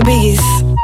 Biggies.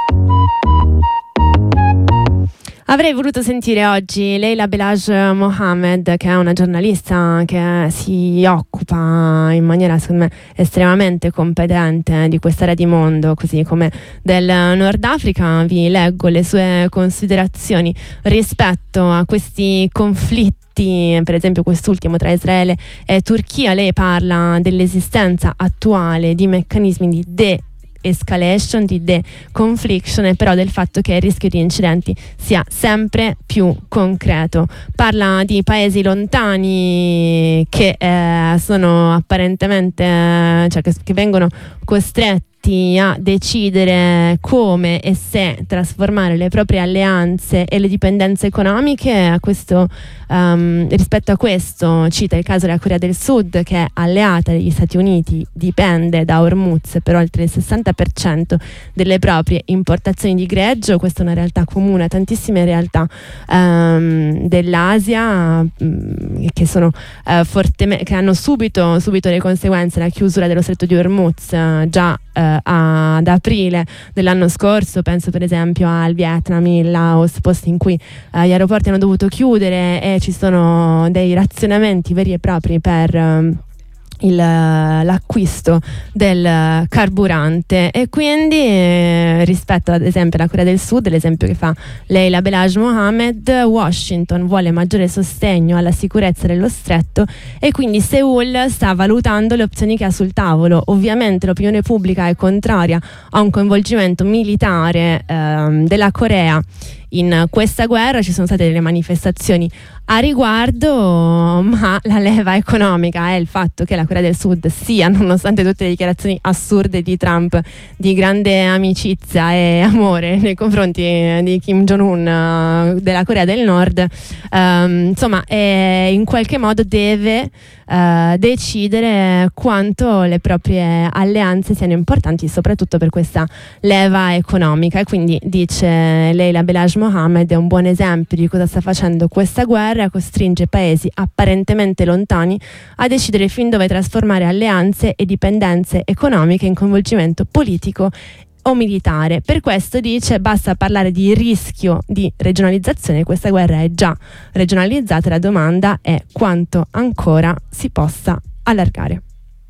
Avrei voluto sentire oggi Leila Belaj Mohamed, che è una giornalista che si occupa in maniera, secondo me, estremamente competente di quest'area di mondo, così come del Nord Africa. Vi leggo le sue considerazioni rispetto a questi conflitti, per esempio quest'ultimo tra Israele e Turchia. Lei parla dell'esistenza attuale di meccanismi di de-escalation, di de-confliction, e però del fatto che il rischio di incidenti sia sempre più concreto. Parla di paesi lontani che sono apparentemente, cioè che vengono costretti a decidere come e se trasformare le proprie alleanze e le dipendenze economiche. A questo, rispetto a questo cita il caso della Corea del Sud, che è alleata degli Stati Uniti, dipende da Hormuz per oltre il 60% delle proprie importazioni di greggio. Questa è una realtà comune a tantissime realtà dell'Asia che sono che hanno subito le conseguenze della chiusura dello stretto di Hormuz già ad aprile dell'anno scorso. Penso per esempio al Vietnam, il Laos, posti in cui gli aeroporti hanno dovuto chiudere e ci sono dei razionamenti veri e propri per l'acquisto del carburante. E quindi rispetto ad esempio alla Corea del Sud, l'esempio che fa Leila Belaj Mohamed, Washington vuole maggiore sostegno alla sicurezza dello stretto e quindi Seoul sta valutando le opzioni che ha sul tavolo. Ovviamente l'opinione pubblica è contraria a un coinvolgimento militare della Corea in questa guerra. Ci sono state delle manifestazioni a riguardo, ma la leva economica è il fatto che la Corea del Sud sia, nonostante tutte le dichiarazioni assurde di Trump di grande amicizia e amore nei confronti di Kim Jong-un della Corea del Nord, insomma in qualche modo deve decidere quanto le proprie alleanze siano importanti, soprattutto per questa leva economica. E quindi, dice Leila Belaj Mohamed, è un buon esempio di cosa sta facendo questa guerra: costringe paesi apparentemente lontani a decidere fin dove trasformare alleanze e dipendenze economiche in coinvolgimento politico o militare. Per questo, dice, basta parlare di rischio di regionalizzazione. Questa guerra è già regionalizzata, la domanda è quanto ancora si possa allargare.